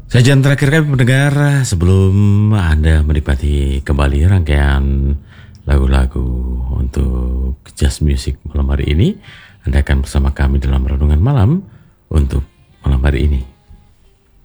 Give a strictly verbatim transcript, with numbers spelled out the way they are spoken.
Sajian terakhir kami mendengar sebelum Anda menikmati kembali rangkaian lagu-lagu untuk Just Music malam hari ini. Anda akan bersama kami dalam renungan malam untuk malam hari ini.